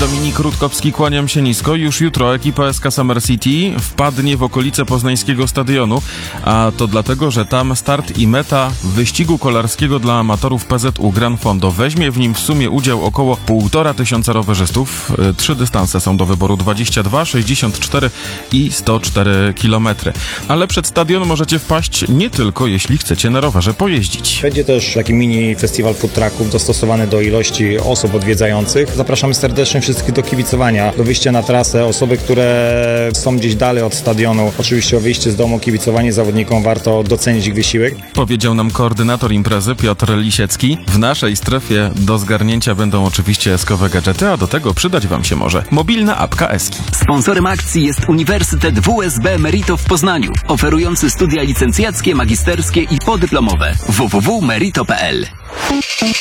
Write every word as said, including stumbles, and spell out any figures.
Dominik Rutkowski, kłaniam się nisko. Już jutro ekipa S K Summer City wpadnie w okolice poznańskiego stadionu, a to dlatego, że tam start i meta wyścigu kolarskiego dla amatorów P Z U Gran Fondo. Weźmie w nim w sumie udział około półtora tysiąca rowerzystów. Trzy dystanse są do wyboru: dwadzieścia dwa, sześćdziesiąt cztery i sto cztery kilometry. Ale przed stadion możecie wpaść nie tylko jeśli chcecie na rowerze pojeździć. Będzie też taki mini festiwal food trucków dostosowany do ilości osób odwiedzających. Zapraszamy serdecznie wszystkich do kibicowania, do wyjścia na trasę. Osoby, które są gdzieś dalej od stadionu, oczywiście o wyjście z domu, kibicowanie zawodnikom, warto docenić ich wysiłek. Powiedział nam koordynator imprezy Piotr Lisiecki. W naszej strefie do zgarnięcia będą oczywiście eskowe gadżety, a do tego przydać wam się może mobilna apka Eski. Sponsorem akcji jest Uniwersytet W S B Merito w Poznaniu, oferujący studia licencjackie, magisterskie i podyplomowe. w w w kropka merito kropka p l